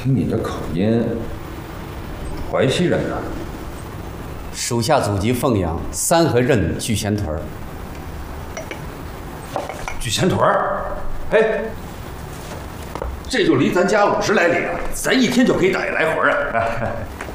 听你这口音，淮西人啊？ 属下祖籍凤阳三河镇聚贤屯。 聚贤屯儿，哎，这就离咱家50来里啊，咱一天就可以打一来回啊。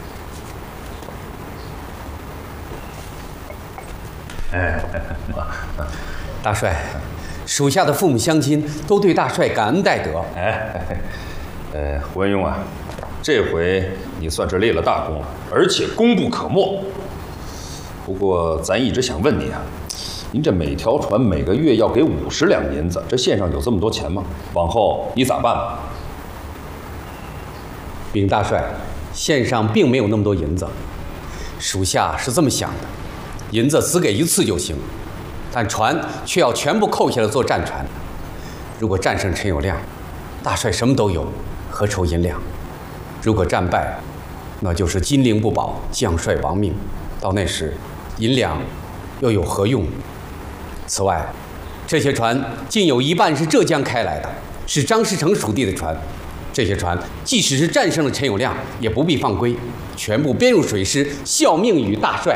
大帅，属下的父母乡亲都对大帅感恩戴德。 胡文庸啊，这回你算是立了大功了，而且功不可没。不过咱一直想问你啊，您这每条船每个月要给50两银子，这县上有这么多钱吗？往后你咋办？ 禀大帅，县上并没有那么多银子，属下是这么想的，银子只给一次就行，但船却要全部扣下来做战船。如果战胜陈友谅，大帅什么都有，何愁银两？如果战败，那就是金陵不保，将帅亡命。到那时，银两又有何用？此外，这些船竟有一半是浙江开来的，是张士诚属地的船。这些船即使是战胜了陈友谅，也不必放归，全部编入水师，效命于大帅。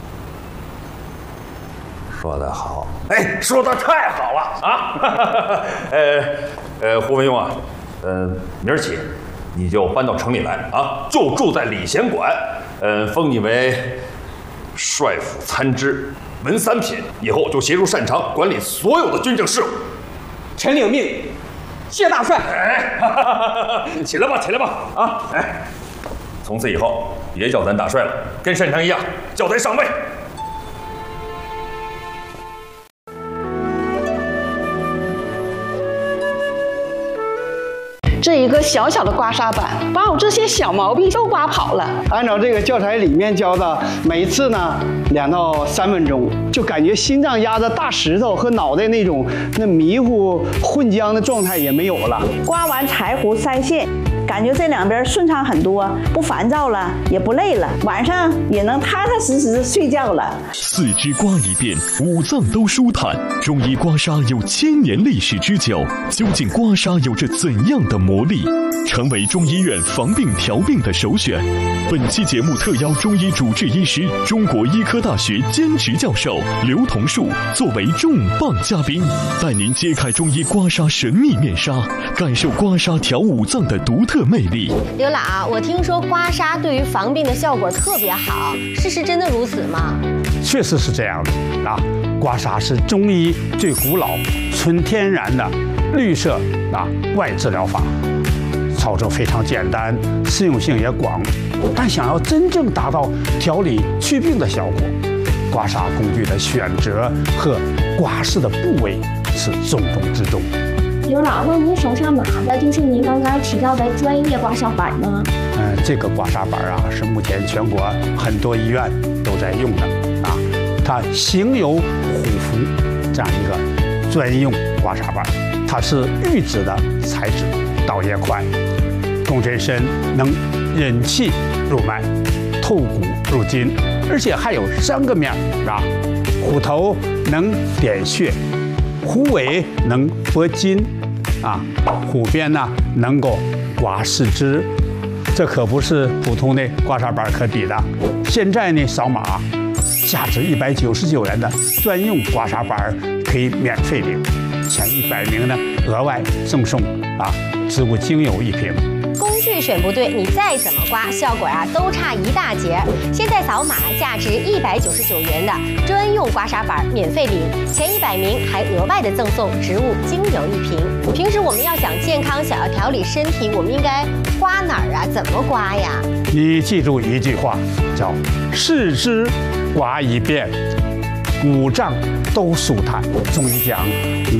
说得好，哎，说得太好了啊！胡文庸啊，明儿起你就搬到城里来啊，就住在礼贤馆，封你为帅府参知，文3品，以后就协助擅长管理所有的军政事务。 臣领命，谢大帅。 起来吧，起来吧，啊，哎，从此以后别叫咱大帅了，跟擅长一样，叫咱上尉。 这一个小小的刮痧板，把我这些小毛病都刮跑了。 按照这个教材里面教的，每次呢2到3分钟，就感觉心脏压着大石头和脑袋那种迷糊混浆的状态也没有了。 刮完柴胡腮腺，感觉这两边顺畅很多，不烦躁了，也不累了，晚上也能踏踏实实睡觉了。 四肢刮一遍，五脏都舒坦。中医刮痧有1000年历史之久，究竟刮痧有着怎样的魔力？成为中医院防病调病的首选。本期节目特邀中医主治医师、中国医科大学兼职教授刘同树作为重磅嘉宾，带您揭开中医刮痧神秘面纱，感受刮痧调五脏的独特魅力。 刘老，我听说刮痧对于防病的效果特别好，事实真的如此吗？ 确实是这样的啊，刮痧是中医最古老、纯天然的绿色外治疗法，操作非常简单，适用性也广。但想要真正达到调理祛病的效果，刮痧工具的选择和刮拭的部位是重中之重。 刘老，那您手上拿的就是您刚才提到的专业刮痧板吗？ 这个刮痧板是目前全国很多医院都在用的啊，它形有虎符这样一个专用刮痧板，它是预制的材质，倒也快，共振深，能引气入脉，透骨入筋，而且还有3个面虎头能点穴，虎尾能拨筋，虎边呢能够刮四肢，这可不是普通的刮痧板可比的。现在呢，扫码，价值199元的专用刮痧板可以免费领，前100名呢额外赠送植物精油1瓶。 工具选不对，你再怎么刮，效果都差一大截。现在扫码，价值199元的专用刮痧板免费领，前100名还额外的赠送植物精油1瓶。平时我们要想健康，想要调理身体，我们应该刮哪儿怎么刮呀？ 你记住一句话，叫四肢刮一遍，五脏都舒坦。中医讲